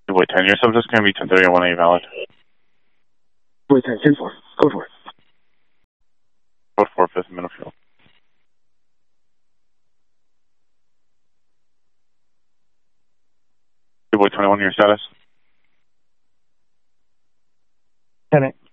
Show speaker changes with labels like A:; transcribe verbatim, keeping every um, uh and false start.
A: Wait, ten. Your subject's going to be ten thirty and one eight valid.
B: Wait, ten, ten four. Go for it.
A: Code four, fifth middle field. Boy twenty-one, your status?
B: ten eight.